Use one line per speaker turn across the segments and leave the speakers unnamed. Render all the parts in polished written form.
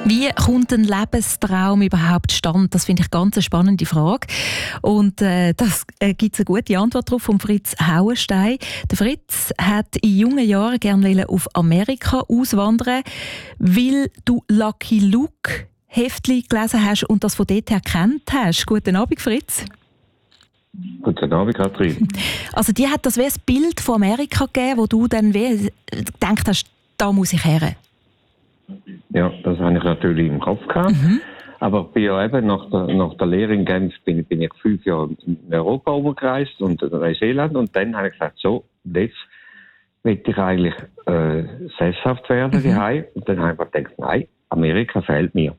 Wie kommt ein Lebenstraum überhaupt zustande? Das finde ich ganz eine spannende Frage. Und das gibt es eine gute Antwort darauf von Fritz Hauenstein. Der Fritz hat in jungen Jahren gerne auf Amerika auswandern, weil du Lucky Luke Heftli gelesen hast und das von dort her kennt hast. Guten Abend, Fritz.
Guten Abend, Katrin.
Also die hat das wie ein Bild von Amerika gegeben, wo du dann wie gedacht hast, da muss ich her.
Ja, das habe ich natürlich im Kopf gehabt. Aber ich bin ja eben nach der Lehre in Genf bin ich 5 Jahre in Europa umgereist und in Neuseeland. Und dann habe ich gesagt, so, jetzt will ich eigentlich sesshaft werden daheim. Und dann habe ich gedacht, nein, Amerika fehlt mir.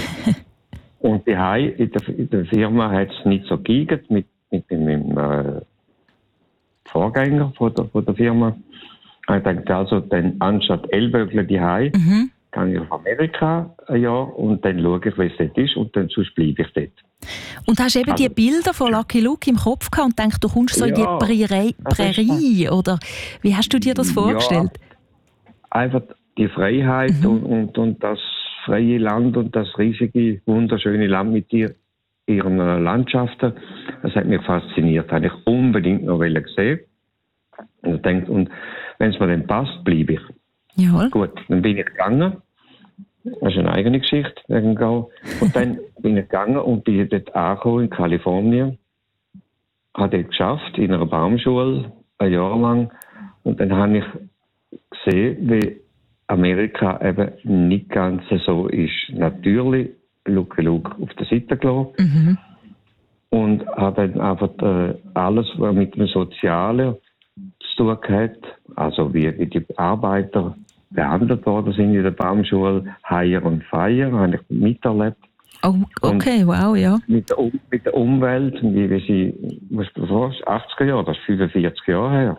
Und daheim in der Firma hat es nicht so gegangen mit meinem Vorgänger von der Firma. Ich dachte, also dann anstatt Ellbogen daheim, gehe ich auf Amerika ein Jahr und dann schaue ich, wie es dort ist und dann sonst bleibe ich dort.
Und hast eben die Bilder von Lucky Luke im Kopf gehabt und denkst, du kommst so in die Prärie, oder wie hast du dir das vorgestellt?
Ja, einfach die Freiheit und das freie Land und das riesige, wunderschöne Land mit ihren Landschaften, das hat mich fasziniert. Das habe ich unbedingt noch sehen. Und ich denke, und wenn es mir dann passt, bleibe ich.
Jawohl.
Gut, dann bin ich gegangen. Das ist eine eigene Geschichte. Und dann bin ich gegangen und bin dort angekommen in Kalifornien. Habe dort geschafft, in einer Baumschule, ein Jahr lang. Und dann habe ich gesehen, wie Amerika eben nicht ganz so ist. Natürlich, Lucky Luke auf der Seite gelassen. Und habe dann einfach alles, was mit dem Sozialen zu tun hat, also wie die Arbeiter behandelt worden sind in der Baumschule, Hire und Fire, habe ich miterlebt.
Oh, okay, und wow, ja.
Mit der Umwelt, wie sie, was du sagst, 80er Jahre, das ist 45 Jahre her.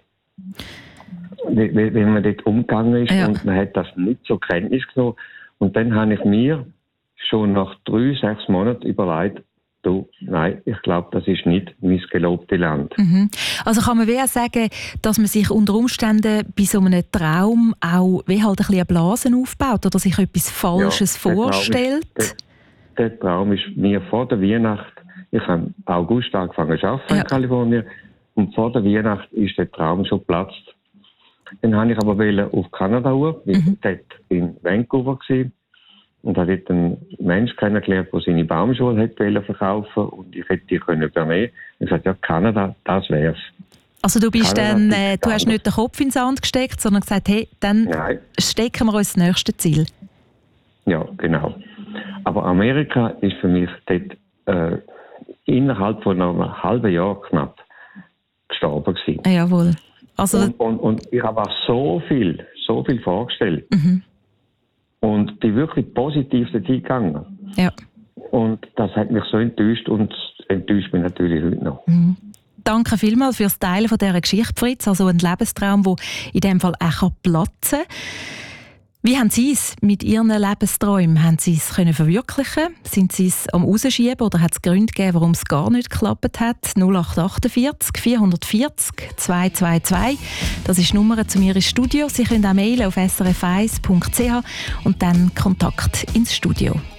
Wenn man dort umgegangen ist und man hat das nicht zur Kenntnis genommen. Und dann habe ich mir schon nach 3-6 Monaten überlegt, nein, ich glaube, das ist nicht mein gelobtes Land.
Also kann man wie auch sagen, dass man sich unter Umständen bei so einem Traum auch wie halt ein bisschen eine Blase aufbaut oder sich etwas Falsches vorstellt?
Der Traum ist mir vor der Weihnacht, ich habe im August angefangen zu arbeiten in Kalifornien und vor der Weihnacht ist der Traum schon geplatzt. Dann wollte ich aber auf Kanada hoch, weil ich dort in Vancouver war. Und habe dort einen Menschen kennengelernt, der seine Baumschule hätte verkaufen und ich hätte die übernehmen können. Ich sagte, ja, Kanada, das wär's.
Also du bist dann, du hast nicht den Kopf ins Sand gesteckt, sondern gesagt, hey, dann stecken wir uns das nächste Ziel.
Ja, genau. Aber Amerika ist für mich dort innerhalb von einem halben Jahr knapp gestorben gewesen.
Jawohl. Also
und ich habe auch so viel vorgestellt. Und bin wirklich positiv dorthin gegangen.
Ja.
Und das hat mich so enttäuscht und enttäuscht mich natürlich heute noch.
Danke vielmals fürs Teilen von dieser Geschichte, Fritz. Also ein Lebenstraum, der in diesem Fall auch platzen kann. Wie haben Sie es mit Ihren Lebensträumen? Haben Sie es verwirklichen? Sind Sie es am Rausschieben oder hat es Gründe gegeben, warum es gar nicht geklappt hat? 0848 440 222. Das ist die Nummer zu mir ins Studio. Sie können auch mailen auf srf1.ch und dann Kontakt ins Studio.